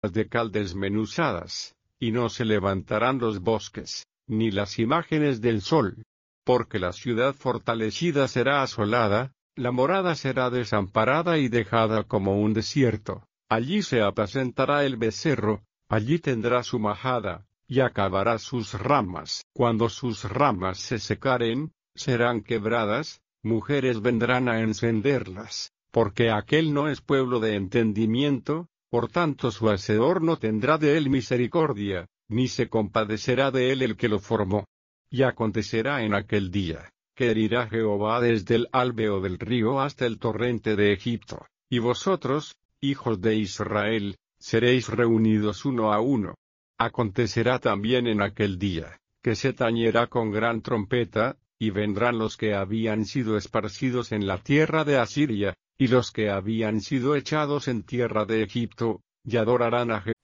de cal desmenuzadas, y no se levantarán los bosques, ni las imágenes del sol. Porque la ciudad fortalecida será asolada, la morada será desamparada y dejada como un desierto. Allí se apacentará el becerro, allí tendrá su majada, y acabará sus ramas. Cuando sus ramas se secaren, serán quebradas, mujeres vendrán a encenderlas, porque aquel no es pueblo de entendimiento, por tanto su hacedor no tendrá de él misericordia, ni se compadecerá de él el que lo formó. Y acontecerá en aquel día, que herirá Jehová desde el albeo del río hasta el torrente de Egipto, y vosotros, hijos de Israel, seréis reunidos uno a uno. Acontecerá también en aquel día, que se tañerá con gran trompeta, y vendrán los que habían sido esparcidos en la tierra de Asiria, y los que habían sido echados en tierra de Egipto, y adorarán a